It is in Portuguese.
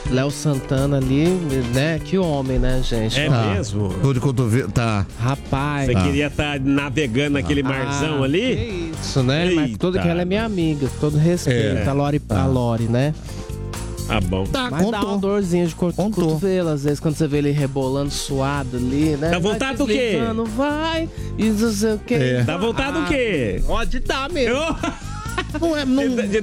Léo Santana ali, né? Que homem, né, gente? É mesmo? Tô de cotovelo, tá. Rapaz. Você queria estar navegando naquele marzão ali? Que isso, né? Mas Eita. tudo que ela é minha amiga, todo respeito. A Lori, né? Tá bom. Tá, Mas dá uma dorzinha de cotovelo, às vezes, quando você vê ele rebolando suado ali, né? Dá vontade do quê? Vai, e não sei o quê. Dá vontade do quê? Pode dar mesmo. Não é, não...